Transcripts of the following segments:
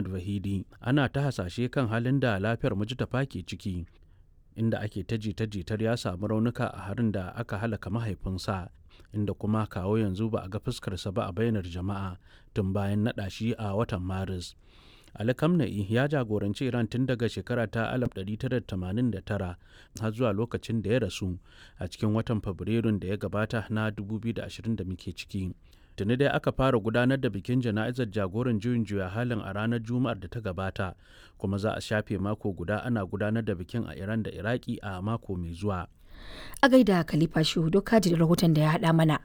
Ahmad Vahidi ana ta hasashe kan halin da lafiyar Mujtaba ke ciki, inda ake ta jita-jitar ya samu raunuka a harin da aka halaka mahaifinsa, inda kuma kawo yanzu ba a ga fuskarsa ba a bainar jama'a tun bayan naɗa shi a watan Maris. Ali Khamenei ya jagoranci Iran tun daga shekara ta 1989 har zuwa lokacin da ya rasu a cikin watan Fabrairun da ya gabata na 2020 da muke ciki. Tuni dai aka fara gudanar da bikin jana'izar jagoran juyin juya halin a ranar Juma'ar da ta gabata, kuma za a shafe mako guda ana gudanar da bikin a Iran da Iraki a mako mai zuwa. A gaida Khalifa Shehu Dokaji da rahoton da ya haɗa mana.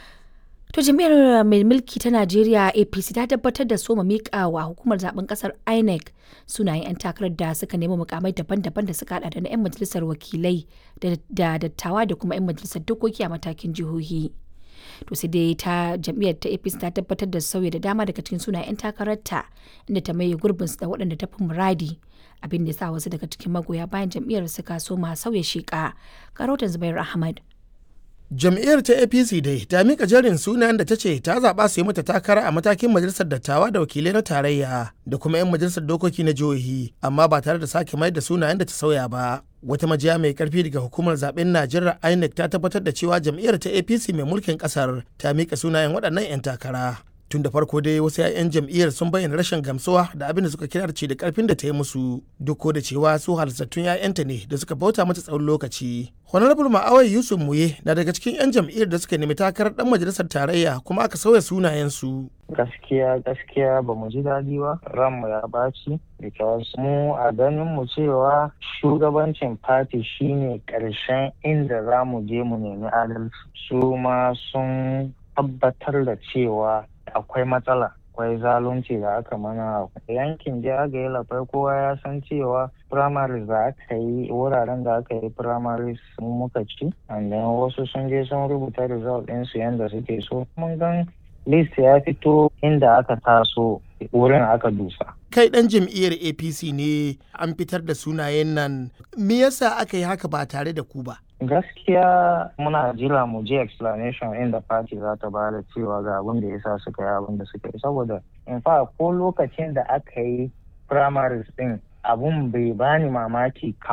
To jami'ar mai mulki ta Najeriya APC ta tabbatar da soma miƙa wa hukumar zaben kasar INEC sunayen 'yan takarar da suka nemi mukamai daban-daban da suka hada da na 'yan majalisar wakilai da dattawa da kuma 'yan majalisar dokoki a matakin jihohi. To sai dai ta jam'iyyar ta APC ta tabbatar da sauya da dama daga cikin sunayen 'yan takararta inda ta maye gurbin su da waɗanda ta fi muradi, abin da ya sa wasu daga cikin magoya bayan jam'iyyar suka soma sauya sheƙa. Karotan Zubair Ahmad. Jam'iyyar ta APC dai ta mika jerin sunayen da ta ce ta zaɓa su yi mata takara a matakin majalisar dattawa da wakilai na tarayya da kuma 'yan majalisar dokoki na jihohi, amma ba tare da sake mai da sunayen da ta sauya ba. Wata majiya mai karfi daga hukumar zaben Najeriya INEC ta tabbatar da cewa jam'iyyar ta APC mai mulkin kasar ta mika sunayen waɗannan 'yan takara. Tun da farko dai wasu 'ya'yan jam'iyyar sun bayyana rashin gamsuwa da abin da suka kira ce da karfin da ta yi musu, duk da cewa su halittattun 'ya'yanta ne da suka bauta mata tsawon lokaci. Honorable Ma'awai Yusuf Muye na daga cikin 'yan jam'iyyar da suka nemi takarar dan majalisar tarayya kuma aka sauya sunayensu. Gaskiya ba mu ji daɗi ba, ranmu ya baci, because mu a ganin mu cewa shugabancin party shine ƙarshen inda za mu je mu nemi adalci. Su ma sun tabbatar da cewa akwai matsala, akwai zalunci da aka mana yankin jagaye lafai. Kowa ya san cewa primaries da aka yi, wuraren da aka yi primaries muka ci, and then wasu sun je sun rubuta result ɗinsu yadda suke so. Mun gan list ya fito inda aka taso, wurin aka dusa. Kai ɗan jam'iyyar APC ne, an fitar da sunayen nan, me yasa aka yi haka ba tare da ku ba? Gaskiya muna jira mu je explanation inda party za ta bada cewa ga abin da yasa suka yi abin da suka yi, saboda in fa ko lokacin da aka yi primaries din abun bai bani mamaki